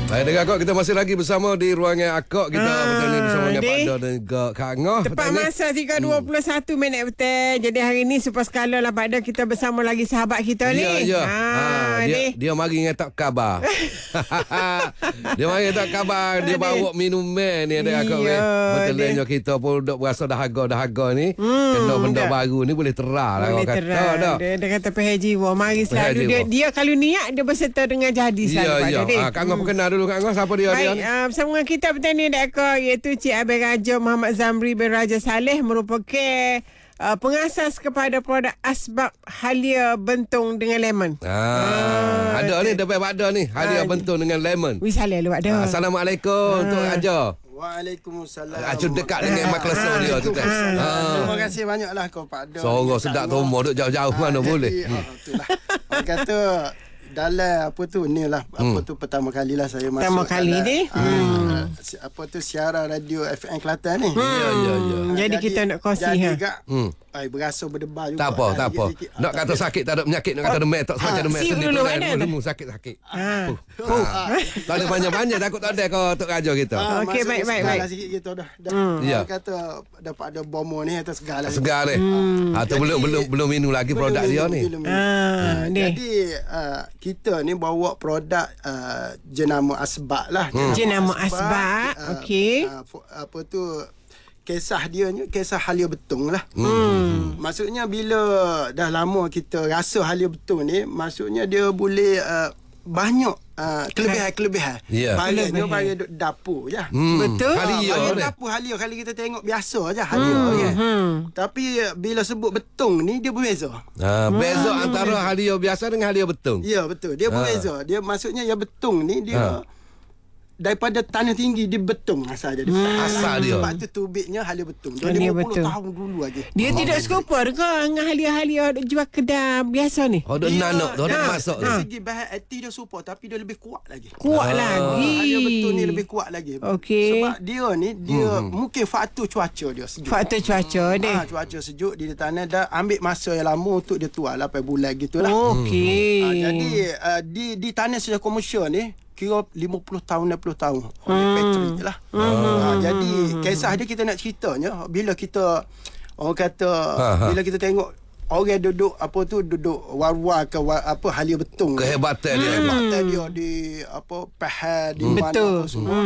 Baik, dengan Akak kita masih lagi bersama di ruangan Akak kita betul ni bersama dengan Pak Dar dan juga Kak Angah. Tepat masa 3:21 minit betul. Jadi hari ni super skala lah Pak Dar, kita bersama lagi sahabat kita ni. Ya. Dia mari dengan tak khabar. Dia mari tak khabar, dia bawa minuman ni ada Akak weh. Betulnya kita pun duk berasa dahaga ni. Kena benda baru ni boleh terah lah kata dah. Dia kata PHJ mari selalu dia kalau niat dia berserta dengan jadi selalu Pak Dar. Kak Angah perkenal dulu Kak Angah, siapa dia? Baik, bersama dengan kita petang ni Kak, iaitu Cik Abang Raja Muhammad Zamri bin Raja Saleh, merupakan pengasas kepada produk asbab halia bentung dengan lemon. Ada ni dapat Pak Dar ni, halia bentung dengan lemon. Wis Saleh lu Pak Dar. Assalamualaikum Tok Raja. Waalaikumsalam. Acun dekat dengan maklasa dia tu kan. Terima kasih banyaklah kau Pak Dar. Sorang sedap tomo duk jauh-jauh mana boleh. Itulah. Orang kata dalam apa tu ni lah pertama kali lah saya masuk Pertama kali ni apa tu siaran radio FM Kelantan ni. Jadi kita nak kongsi berasa berdebar juga. Tak apa. Nak kata sakit tak ada penyakit, nak kata demam tak macam demam sendiri dulu tu dulu sakit. Tak ada banyak-banyak takut tak ada kau Tok Raja kita. Okey, baik. Sikit gitu dah. Ya. Kata dapat ada bomo ni atau segala. Segar ni. Tu belum minum lagi produk dia ni. Jadi kita ni bawa produk jenama asbak lah. Jenama asbak. Okey. Apa tu kisah dia ni kisah halia betung lah. Maksudnya bila dah lama kita rasa halia betung ni, maksudnya dia boleh banyak kelebihan. Baliknya bagi dapur je. Betul. Halia dapur halia kalau kita tengok biasa je halia kan. Tapi bila sebut betung ni dia berbeza. Beza antara halia biasa dengan halia betung. Ya betul. Dia berbeza. Dia maksudnya yang betung ni dia daripada tanah tinggi dia betung asal dia. Asal dia. Sebab tu tubiknya halia betung. Dia Halia 50 betung. tahun dulu aja. Dia tidak serupa ke dengan halia-halia jual kedai biasa ni? Ada nanak, ada masuk. Dari segi bahan aktif dia serupa tapi dia lebih kuat lagi. Kuat lagi. Halia betung ni lebih kuat lagi. Okey. Sebab dia ni mungkin faktor cuaca dia sejuk. Faktor cuaca ni. Cuaca sejuk di tanah dah ambil masa yang lama untuk dia tuai 8 bulan gitulah. Okey. Jadi di tanah secara komersial ni kira 50 tahun 60 tahun oleh factory je lah. Jadi kisah dia kita nak ceritanya bila kita orang kata bila kita tengok orang duduk war-war ke apa halia betung Kehebatan dia di apa pahal di mana semua.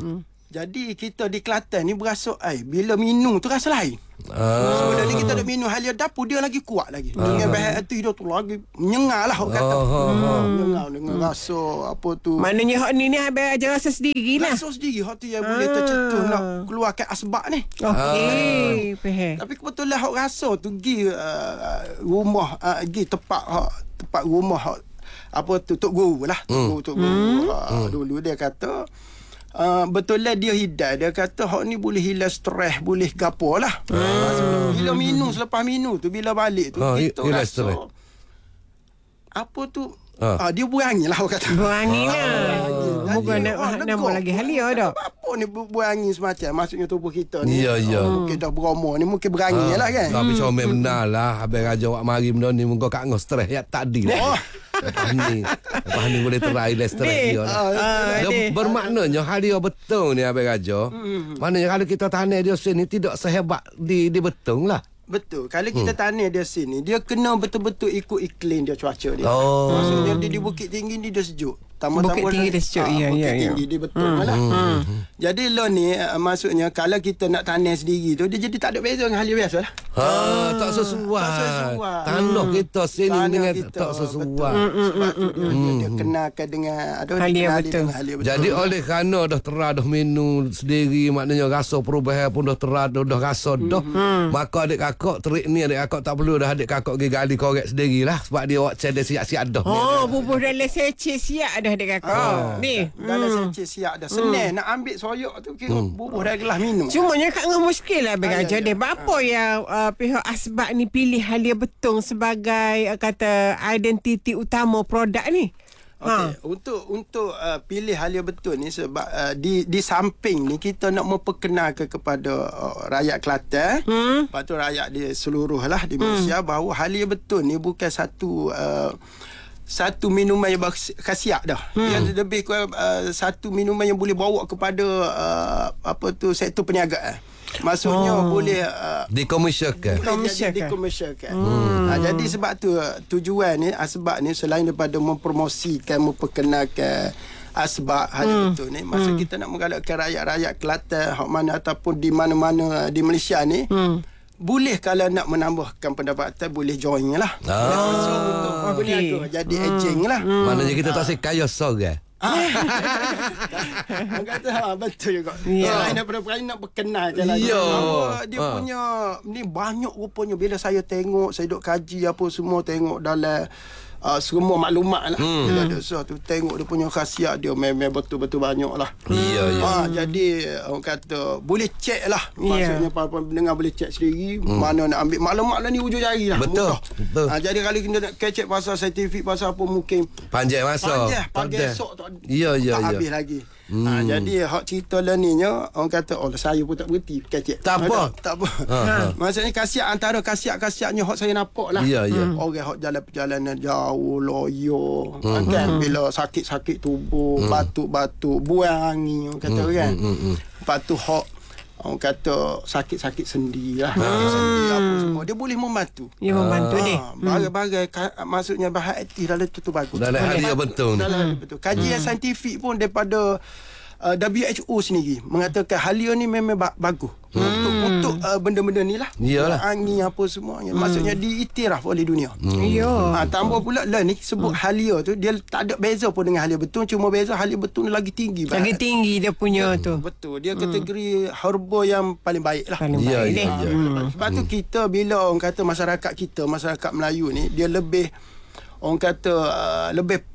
Jadi kita di Kelantan ni berasa bila minum tu rasa lain. Sebenarnya kita dah minum halia dapur dia lagi kuat lagi. Dengan bahan hati dia tu lagi menyengar lah orang kata. Menyengar dengan rasa apa tu. Maknanya hak ni habis aja rasa sendiri lah. Rasa sendiri hak tu yang boleh tercetus nak keluarkan asbak ni. Okey, faham. Tapi kebetulan hak rasa tu pergi rumah pergi tempat rumah apa tu Tok Guru lah. Tok Guru dulu dia kata betulnya dia hidai. Dia kata hak ni boleh hilang stres, boleh gapo lah. Bila minum, selepas minum tu bila balik tu kita rasa apa tu dia buang lah orang kata. Buang angin lah. Bukan nama lagi halia dah. Apa ni buang angin semacam. Maksudnya tubuh kita ni mungkin dah beromo ni mungkin berangin lah kan. Tapi comel benar lah. Abang Raja awak mari benda ni muka Kak Angah stres ya tadi lah. Lepas ni boleh terai stres dia lah. Bermaknanya halia betung ni Abang Raja. Maknanya kalau kita tanah dia sini tidak sehebat di betung lah. Betul. Kalau kita tanah dia sini, dia kena betul-betul ikut iklim dia, cuaca dia. Maksudnya dia di bukit tinggi ni dia sejuk. Bukit tinggi dia sejuk. Bukit tinggi dia betul lah. Jadi lo ni maksudnya kalau kita nak tanah sendiri tu, dia jadi tak ada beza dengan halia biasa lah. Tak sesuai. Tanah kita sini dengan tak sesuai. Sebab tu dia kenakan dengan halia betul. Jadi oleh kerana dah terah dah minum sendiri, maknanya rasa perubahan pun dah terah dah rasa dah. Maka adik kakak terik ni adik kakak tak perlu dah adik kakak pergi gali korek sendirilah sebab dia awak cedek siap-siap dah. Bubuh dalam secik siap dah adik kakak. Ni dalam secik siap dah. Senang nak ambil soyak tu kira bubuh dah gelas minum. Cumanya Kak Ngah muskil lah Abang dia. Apa yang pihak asbak ni pilih halia betung sebagai kata identiti utama produk ni? Untuk pilih halia betul ni sebab di samping ni kita nak memperkenalkan kepada rakyat Kelantan, lepas tu rakyat di seluruh lah di Malaysia bahawa halia betul ni bukan satu satu minuman yang khasiat dah. Dia lebih kurang satu minuman yang boleh bawa kepada sektor perniagaan. Maksudnya boleh dikomersialkan. Dikomersialkan. Jadi sebab tu tujuan ni, asbab ni selain daripada mempromosikan, memperkenalkan asbab betul ni, masa kita nak menggalakkan rakyat-rakyat Kelantan hak mana ataupun di mana-mana di Malaysia ni, boleh kalau nak menambahkan pendapatan boleh join lah. Untuk berniaga jadi agent lah. Maknanya kita tak kaya sorang. Orang kata betul juga. Selain daripada perkara nak berkenalkan lagi. Dia punya ni banyak rupanya. Bila saya tengok, saya duk kaji apa semua, tengok dalam semua maklumat lah. Bila ada sesuatu, tengok dia punya khasiat dia memang betul-betul banyak lah. Jadi orang kata boleh cek lah. Maksudnya para pendengar boleh cek sendiri mana nak ambil maklumat lah ni, hujung jari lah. Betul. Jadi kalau kita nak kecek pasal saintifik, pasal apa, mungkin panjang masa. Pagi esok tak habis lagi. Jadi hak cerita lah ni nya, orang kata saya pun tak berhenti kecek. Tak apa. Maksudnya khasiat, antara khasiat-khasiatnya hak saya nampak lah. Orang hak jalan perjalanan jauh, loyo, kan, bila sakit-sakit tubuh, batuk-batuk, buang angin, orang kata kan. Lepas tu hak orang kata sakit-sakit sendi lah. Sendi apa semua, dia boleh membantu. Dia membantu ni. Bagai-bagai maksudnya bahan aktif dalam tu bagus. Dalam hadiah betul. Betul. Kajian saintifik pun daripada WHO sendiri mengatakan halia ni memang bagus untuk benda-benda ni lah. Angin apa semuanya. Maksudnya diiktiraf oleh dunia. Tambah pula lah ni sebut halia tu, dia tak ada beza pun dengan halia betul, cuma beza halia betul ni lagi tinggi. Lagi tinggi dia punya tu. Betul. Dia kategori herba yang paling baik lah. Paling baik ni. Sebab tu kita bila orang kata masyarakat kita, masyarakat Melayu ni, dia lebih orang kata lebih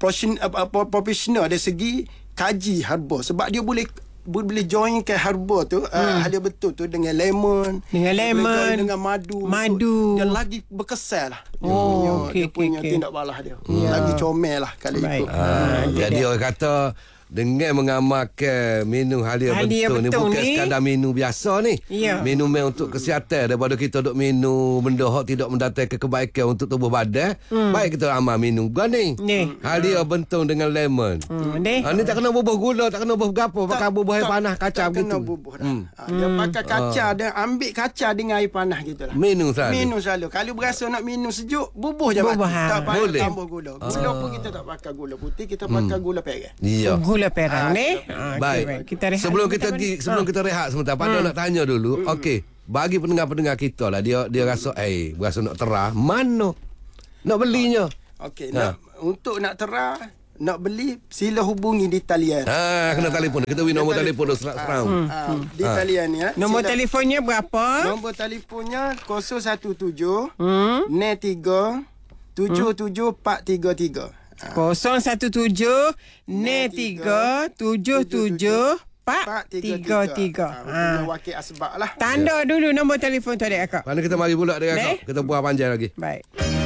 profesional dari segi kaji herba, sebab dia boleh joinkan herba tu halia betul tu dengan lemon, dengan madu. Dia lagi berkesan lah. Dia punya tindak balas dia. Lagi comel lah kalau ikut. Jadi orang kata dengan mengamalkan minum halia betul ni bukan sekadar minum biasa ni. Minum untuk kesihatan, daripada kita duk minum benda hak tidak mendatangkan kebaikan untuk tubuh badan. Baik kita amal minum ni. Halia betul dengan lemon. Ni tak kena bubuh gula, tak kena bubuh gapo, pakai bubuh air panas kacang begitu. Kena bubuh dah. Dia pakai kaca dan ambil kaca dengan air panas gitulah. Minum selalu. Kalau berasa nak minum sejuk, bubuh je mati. Tak payah tambah gula. Gula pun kita tak pakai gula putih, kita pakai gula perang. Gula perang ni. Baik. Kita rehat. Sebelum kita rehat sebentar, Pada nak tanya dulu. Okey, bagi pendengar-pendengar kita lah, dia rasa berasa nak terah, mana nak belinya? Okey, untuk nak terah, nak beli, sila hubungi di talian. Kena telefon. Kita beri nombor telefon serang. Di talian ni. Nombor telefonnya berapa? Nombor telefonnya 017 93 77433. 017 3 77 433. Wakil asbab lah. Tanda dulu nombor telefon tu adik akak. Mana kita mari pula adik akak. Kita buat panjang lagi. Baik.